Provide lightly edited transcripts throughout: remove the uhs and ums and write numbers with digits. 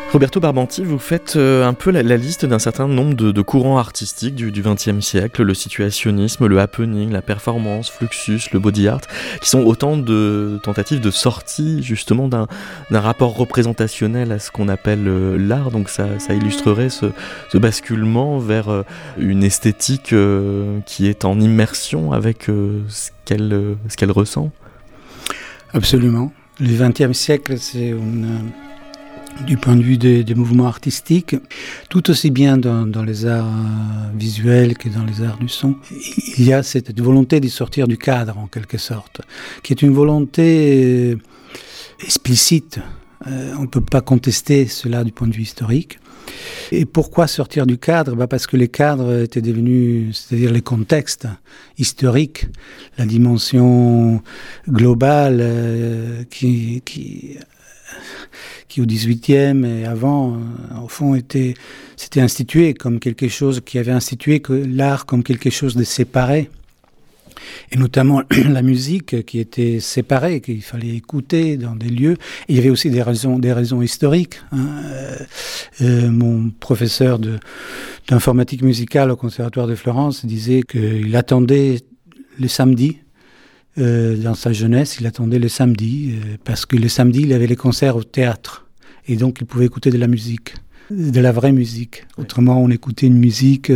Roberto Barbanti, vous faites un peu la liste d'un certain nombre de courants artistiques du XXe siècle, le situationnisme, le happening, la performance, Fluxus, le body art, qui sont autant de tentatives de sortie justement d'un rapport représentationnel à ce qu'on appelle l'art. Donc ça illustrerait ce basculement vers une esthétique qui est en immersion avec ce qu'elle ressent. Absolument. Le XXe siècle, c'est du point de vue des mouvements artistiques, tout aussi bien dans les arts visuels que dans les arts du son, il y a cette volonté de sortir du cadre, en quelque sorte, qui est une volonté explicite. On ne peut pas contester cela du point de vue historique. Et pourquoi sortir du cadre ? Parce que les cadres étaient devenus, c'est-à-dire les contextes historiques, la dimension globale qui au XVIIIe et avant, au fond, c'était institué comme quelque chose qui avait institué que l'art comme quelque chose de séparé. Et notamment la musique qui était séparée, qu'il fallait écouter dans des lieux. Et il y avait aussi des raisons historiques. Mon professeur d'informatique musicale au Conservatoire de Florence disait qu'il attendait le samedi. Dans sa jeunesse, il attendait le samedi, parce que le samedi, il avait les concerts au théâtre. Et donc, il pouvait écouter de la musique, de la vraie musique. Autrement, on écoutait une musique,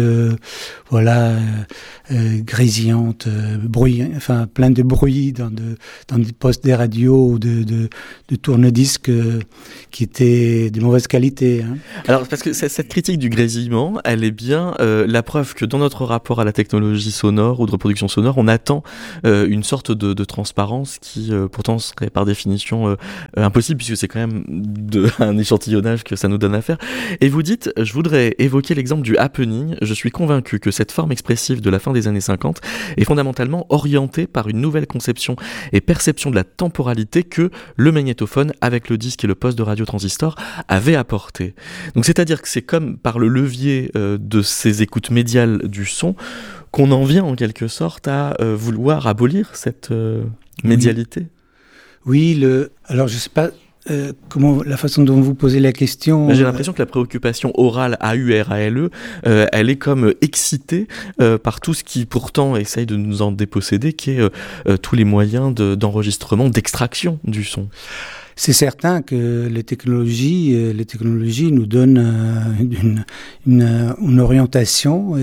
grésillante, enfin, plein de bruit dans des postes des radios ou de tourne-disques qui étaient de mauvaise qualité. Hein. Alors, parce que cette critique du grésillement, elle est bien la preuve que dans notre rapport à la technologie sonore ou de reproduction sonore, on attend une sorte de transparence qui, pourtant, serait par définition impossible, puisque c'est quand même un échantillonnage que ça nous donne à faire. Et vous dites, je voudrais évoquer l'exemple du happening. Je suis convaincu que cette forme expressive de la fin des années 50 est fondamentalement orientée par une nouvelle conception et perception de la temporalité que le magnétophone, avec le disque et le poste de radiotransistor, avait apporté. Donc c'est-à-dire que c'est comme par le levier de ces écoutes médiales du son qu'on en vient en quelque sorte à vouloir abolir cette médialité. Oui, alors je sais pas la façon dont vous posez la question... J'ai l'impression que la préoccupation orale AURALE, elle est comme excitée par tout ce qui pourtant essaye de nous en déposséder, qui est tous les moyens d'enregistrement, d'extraction du son. C'est certain que les technologies nous donnent une orientation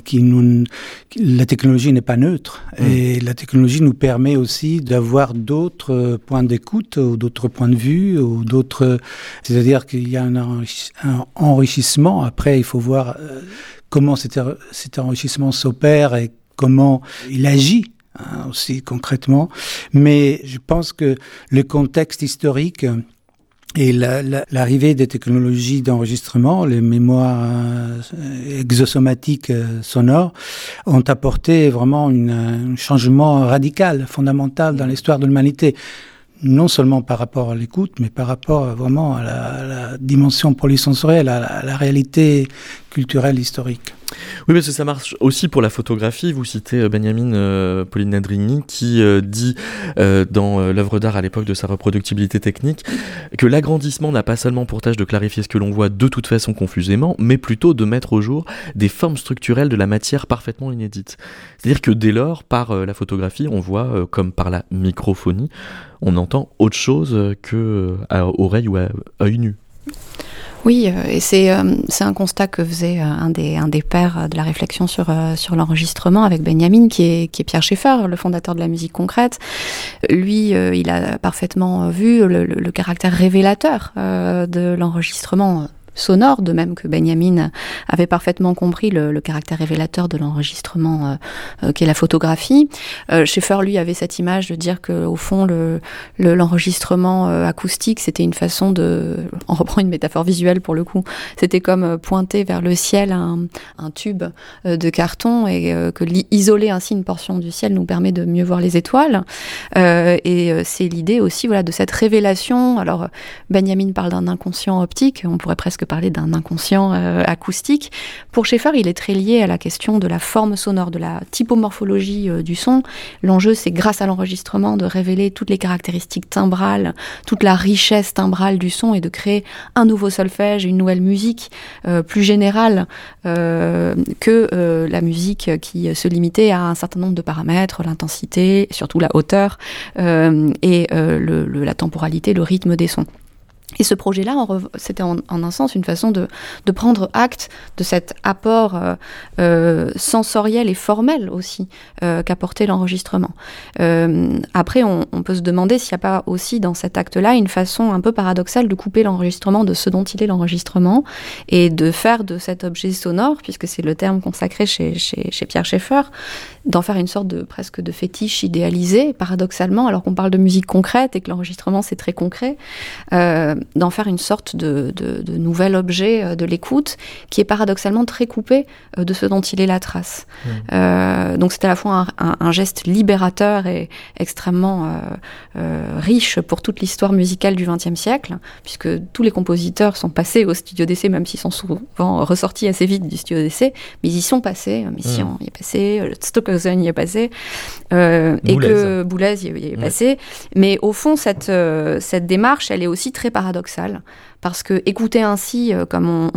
la technologie n'est pas neutre. Et la technologie nous permet aussi d'avoir d'autres points d'écoute ou d'autres points de vue ou c'est-à-dire qu'il y a un enrichissement. Après, il faut voir comment cet enrichissement s'opère et comment il agit. Aussi concrètement, mais je pense que le contexte historique et l'arrivée des technologies d'enregistrement, les mémoires exosomatiques sonores, ont apporté vraiment un changement radical, fondamental dans l'histoire de l'humanité. Non seulement par rapport à l'écoute, mais par rapport vraiment à la dimension polysensorielle, à la réalité culturelle historique. Oui, parce que ça marche aussi pour la photographie. Vous citez Benjamin Polinadrini qui dit dans l'œuvre d'art à l'époque de sa reproductibilité technique que l'agrandissement n'a pas seulement pour tâche de clarifier ce que l'on voit de toute façon confusément, mais plutôt de mettre au jour des formes structurelles de la matière parfaitement inédites. C'est-à-dire que dès lors, par la photographie, on voit, comme par la microphonie, on entend autre chose que à oreille ou à œil nu. Oui, et c'est un constat que faisait un des pères de la réflexion sur l'enregistrement avec Benjamin, qui est Pierre Schaeffer, le fondateur de la musique concrète. Lui, il a parfaitement vu le caractère révélateur de l'enregistrement sonore, de même que Benjamin avait parfaitement compris le caractère révélateur de l'enregistrement qu'est la photographie. Schaeffer, lui, avait cette image de dire que, au fond, l'enregistrement acoustique, c'était une façon on reprend une métaphore visuelle pour le coup, c'était comme pointer vers le ciel un tube de carton et que isoler ainsi une portion du ciel nous permet de mieux voir les étoiles. Et c'est l'idée aussi, voilà, de cette révélation. Alors, Benjamin parle d'un inconscient optique, on pourrait presque parler d'un inconscient acoustique. Pour Schaeffer, il est très lié à la question de la forme sonore, de la typomorphologie du son. L'enjeu, c'est grâce à l'enregistrement de révéler toutes les caractéristiques timbrales, toute la richesse timbrale du son et de créer un nouveau solfège, une nouvelle musique plus générale que la musique qui se limitait à un certain nombre de paramètres, l'intensité, surtout la hauteur et la temporalité, le rythme des sons. Et ce projet-là, c'était en un sens une façon de prendre acte de cet apport sensoriel et formel aussi qu'apportait l'enregistrement. Après, on peut se demander s'il n'y a pas aussi dans cet acte-là une façon un peu paradoxale de couper l'enregistrement de ce dont il est l'enregistrement et de faire de cet objet sonore, puisque c'est le terme consacré chez Pierre Schaeffer, d'en faire une sorte presque de fétiche idéalisé, paradoxalement, alors qu'on parle de musique concrète et que l'enregistrement c'est très concret, d'en faire une sorte de nouvel objet de l'écoute qui est paradoxalement très coupé de ce dont il est la trace. Donc c'est à la fois un geste libérateur et extrêmement riche pour toute l'histoire musicale du XXe siècle, puisque tous les compositeurs sont passés au studio d'essai, même s'ils sont souvent ressortis assez vite du studio d'essai, mais ils y sont passés. Messiaen y est passé, Stockhausen y est passé, et que Boulez y est passé. Mais au fond, cette démarche, elle est aussi très paradoxale, parce que écouter ainsi, comme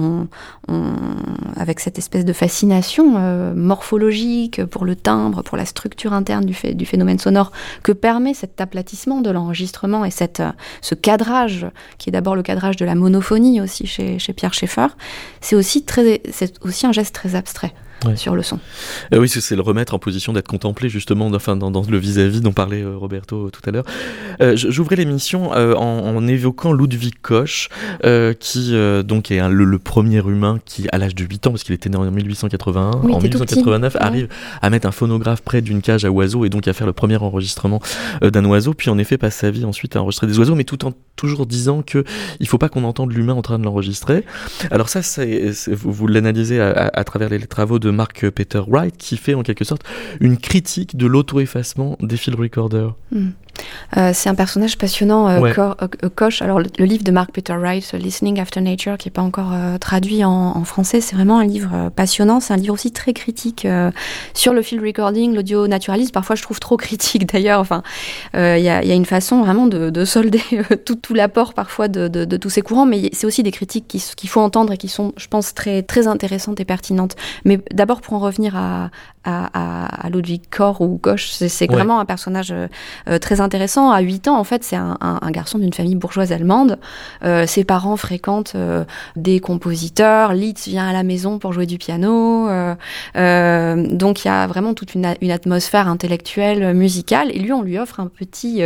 avec cette espèce de fascination morphologique pour le timbre, pour la structure interne du phénomène sonore que permet cet aplatissement de l'enregistrement et ce cadrage, qui est d'abord le cadrage de la monophonie aussi chez Pierre Schaeffer, c'est aussi un geste très abstrait. Sur le son. Oui, c'est le remettre en position d'être contemplé, justement, enfin, dans le vis-à-vis dont parlait Roberto tout à l'heure. J'ouvrais l'émission en évoquant Ludwig Koch, qui donc est le premier humain qui, à l'âge de 8 ans, parce qu'il était né en 1881, en 1889, arrive à mettre un phonographe près d'une cage à oiseaux et donc à faire le premier enregistrement d'un oiseau, puis en effet passe sa vie ensuite à enregistrer des oiseaux, mais tout en toujours disant qu'il ne faut pas qu'on entende l'humain en train de l'enregistrer. Alors ça, vous l'analysez à travers les travaux de Mark Peter Wright, qui fait en quelque sorte une critique de l'auto-effacement des field recorders. C'est un personnage passionnant, Koch. Alors le livre de Mark Peter Wright, Listening After Nature, qui n'est pas encore traduit en français, c'est vraiment un livre passionnant. C'est un livre aussi très critique sur le field recording, l'audio naturalisme. Parfois, je trouve trop critique d'ailleurs. Enfin, y a une façon vraiment de solder tout l'apport parfois de tous ces courants, mais c'est aussi des critiques qu'il faut entendre et qui sont, je pense, très très intéressantes et pertinentes. Mais d'abord, pour en revenir à Ludwig Koch, c'est vraiment un personnage très intéressant. À 8 ans, en fait, c'est un garçon d'une famille bourgeoise allemande. Ses parents fréquentent des compositeurs. Liszt vient à la maison pour jouer du piano. Donc, il y a vraiment toute une atmosphère intellectuelle, musicale. Et lui, on lui offre un petit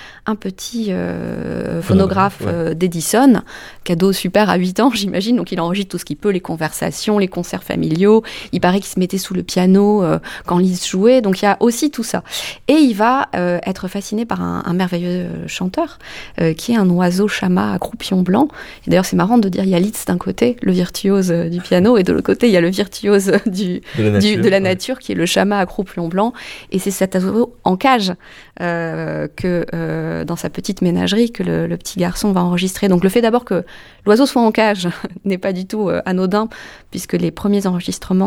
phonographe d'Edison. Cadeau super à 8 ans, j'imagine. Donc, il enregistre tout ce qu'il peut, les conversations, les concerts familiaux. Il paraît qu'il se mettait sous le piano quand Liszt jouait. Donc, il y a aussi tout ça. Et il va être fasciné par un merveilleux chanteur qui est un oiseau chamat à croupion blanc. Et d'ailleurs, c'est marrant de dire, il y a Liszt d'un côté, le virtuose du piano, et de l'autre côté, il y a le virtuose de la nature, qui est le chamat à croupion blanc. Et c'est cet oiseau en cage dans sa petite ménagerie que le petit garçon va enregistrer. Donc le fait d'abord que l'oiseau soit en cage n'est pas du tout anodin, puisque les premiers enregistrements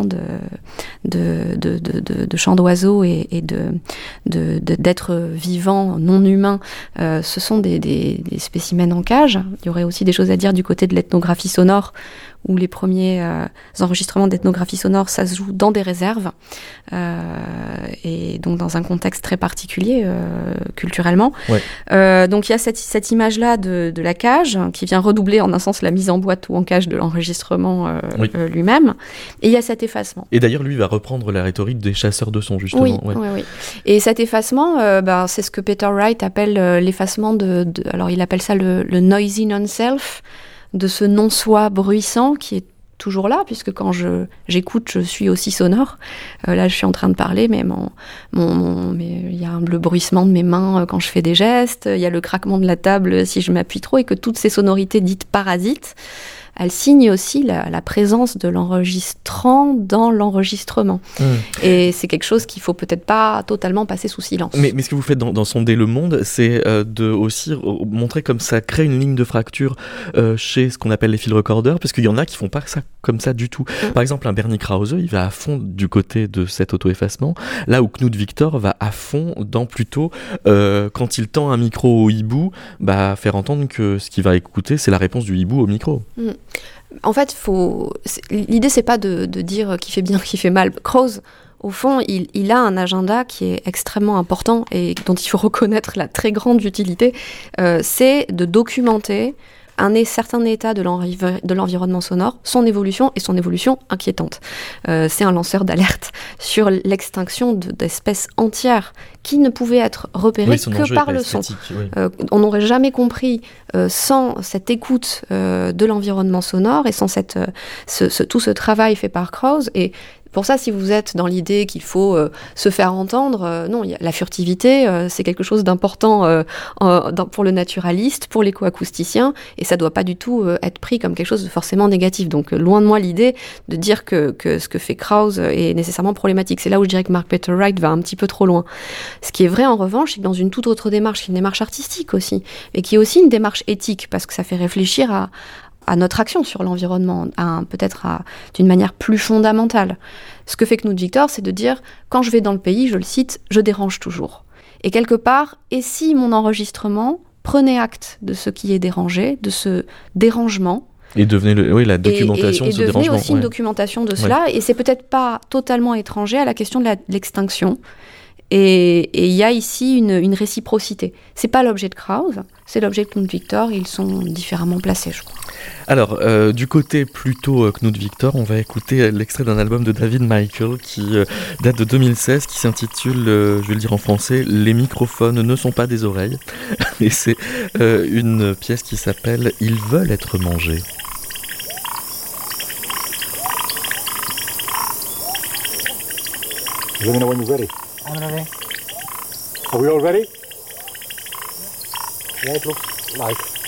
de chants d'oiseaux et d'êtres vivants, non humains, ce sont des spécimens en cage. Il y aurait aussi des choses à dire du côté de l'ethnographie sonore, où les premiers enregistrements d'ethnographie sonore, ça se joue dans des réserves, et donc dans un contexte très particulier culturellement. Donc il y a cette image-là de la cage, qui vient redoubler en un sens la mise en boîte ou en cage de l'enregistrement lui-même, et il y a cet effacement. Et d'ailleurs, lui va reprendre la rhétorique des chasseurs de sons, justement. Oui. Et cet effacement, c'est ce que Peter Wright appelle l'effacement alors il appelle ça le noisy non-self, de ce non-soi bruissant qui est toujours là, puisque quand j'écoute, je suis aussi sonore. Là, je suis en train de parler, mais il y a le bruissement de mes mains quand je fais des gestes, il y a le craquement de la table si je m'appuie trop, et que toutes ces sonorités dites parasites elle signe aussi la présence de l'enregistrant dans l'enregistrement. Et c'est quelque chose qu'il faut peut-être pas totalement passer sous silence. Mais ce que vous faites dans Sonder le monde, c'est de aussi montrer comme ça crée une ligne de fracture chez ce qu'on appelle les field recorders, parce qu'il y en a qui font pas ça comme ça du tout. Par exemple, un Bernie Krause, il va à fond du côté de cet auto-effacement, là où Knut Victor va à fond dans plutôt quand il tend un micro au hibou, faire entendre que ce qu'il va écouter, c'est la réponse du hibou au micro. En fait, l'idée, c'est pas de dire qui fait bien, qui fait mal. Krause, au fond, il a un agenda qui est extrêmement important et dont il faut reconnaître la très grande utilité. C'est de documenter un certain état de l'environnement sonore, son évolution et son évolution inquiétante. C'est un lanceur d'alerte sur l'extinction d'espèces entières qui ne pouvaient être repérées que par le son. Oui. On n'aurait jamais compris sans cette écoute de l'environnement sonore et sans tout ce travail fait par Krause. Et pour ça, si vous êtes dans l'idée qu'il faut se faire entendre, non, la furtivité, c'est quelque chose d'important pour le naturaliste, pour l'écoacousticien, et ça ne doit pas du tout être pris comme quelque chose de forcément négatif. Donc, loin de moi l'idée de dire que ce que fait Krause est nécessairement problématique. C'est là où je dirais que Mark Peter Wright va un petit peu trop loin. Ce qui est vrai, en revanche, c'est que dans une toute autre démarche, qui est une démarche artistique aussi, mais qui est aussi une démarche éthique, parce que ça fait réfléchir à notre action sur l'environnement, peut-être d'une manière plus fondamentale. Ce que fait Knut Victor, c'est de dire, quand je vais dans le pays, je le cite, je dérange toujours. Et quelque part, et si mon enregistrement prenait acte de ce qui est dérangé, de ce dérangement, et devenait la documentation de ce dérangement. Et devenait aussi une documentation de cela, et c'est peut-être pas totalement étranger à la question de l'extinction. Et il y a ici une réciprocité. C'est pas l'objet de Krause, c'est l'objet de Knut Victor, ils sont différemment placés, je crois. Alors, du côté plutôt Knut Victor, on va écouter l'extrait d'un album de David Michael qui date de 2016, qui s'intitule, je vais le dire en français, « Les microphones ne sont pas des oreilles ». Et c'est une pièce qui s'appelle « Ils veulent être mangés ». Let me know when you're ready. I'm ready. Are we all ready? Yeah, it looks like.